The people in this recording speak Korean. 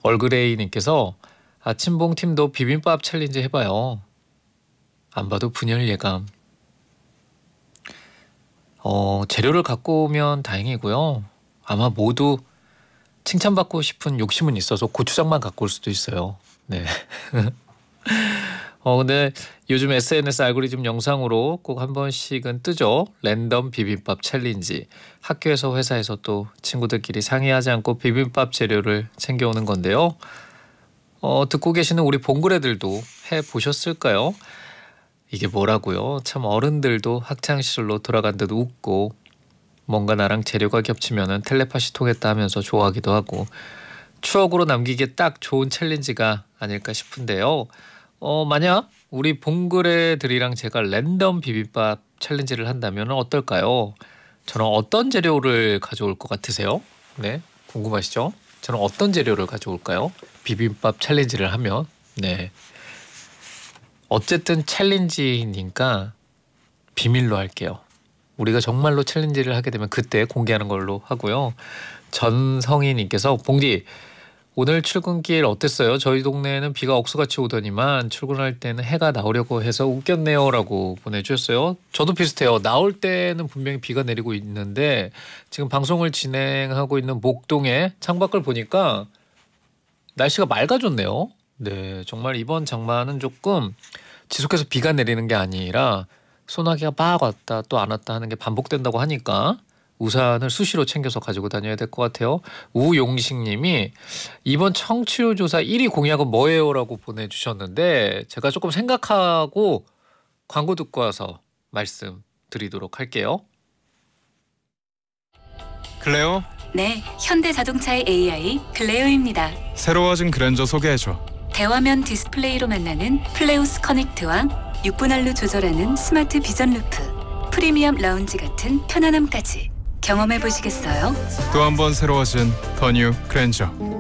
얼그레이님께서 아침봉 팀도 비빔밥 챌린지 해봐요. 안 봐도 분열 예감. 재료를 갖고 오면 다행이고요. 아마 모두 칭찬받고 싶은 욕심은 있어서 고추장만 갖고 올 수도 있어요. 네. 근데 요즘 SNS 알고리즘 영상으로 꼭 한 번씩은 뜨죠. 랜덤 비빔밥 챌린지. 학교에서 회사에서 또 친구들끼리 상의하지 않고 비빔밥 재료를 챙겨오는 건데요. 듣고 계시는 우리 봉그레들도 해보셨을까요? 이게 뭐라고요? 참 어른들도 학창시절로 돌아간 듯 웃고 뭔가 나랑 재료가 겹치면은 텔레파시 통했다 하면서 좋아하기도 하고 추억으로 남기기에 딱 좋은 챌린지가 아닐까 싶은데요. 만약 우리 봉그레들이랑 제가 랜덤 비빔밥 챌린지를 한다면 어떨까요? 저는 어떤 재료를 가져올 것 같으세요? 네, 궁금하시죠? 저는 어떤 재료를 가져올까요? 비빔밥 챌린지를 하면. 네. 어쨌든 챌린지니까 비밀로 할게요. 우리가 정말로 챌린지를 하게 되면 그때 공개하는 걸로 하고요. 전성희님께서 봉디 오늘 출근길 어땠어요? 저희 동네에는 비가 억수같이 오더니만 출근할 때는 해가 나오려고 해서 웃겼네요 라고 보내주셨어요. 저도 비슷해요. 나올 때는 분명히 비가 내리고 있는데 지금 방송을 진행하고 있는 목동의 창밖을 보니까 날씨가 맑아졌네요. 네, 정말 이번 장마는 조금 지속해서 비가 내리는 게 아니라 소나기가 막 왔다 또 안 왔다 하는 게 반복된다고 하니까 우산을 수시로 챙겨서 가지고 다녀야 될 것 같아요. 우용식님이 이번 청취율 조사 1위 공약은 뭐예요? 라고 보내주셨는데 제가 조금 생각하고 광고 듣고 와서 말씀드리도록 할게요. 클레오? 네, 현대자동차의 AI 클레오입니다. 새로워진 그랜저 소개해줘. 대화면 디스플레이로 만나는 플레우스 커넥트와 6분할로 조절하는 스마트 비전 루프, 프리미엄 라운지 같은 편안함까지 경험해 보시겠어요? 또 한 번 새로워진 더 뉴 그랜저.